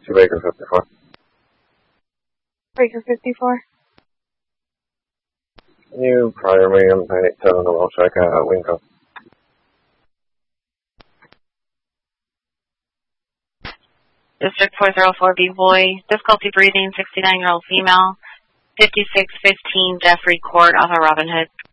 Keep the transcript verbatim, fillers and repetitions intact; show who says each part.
Speaker 1: to Baker fifty-four.
Speaker 2: Baker fifty-four.
Speaker 1: Can you prior me and pay seven to well check at Winco?
Speaker 3: District four zero four B boy, difficulty breathing, sixty-nine-year-old female, fifty-six fifteen Jeffrey Court off of Robin Hood.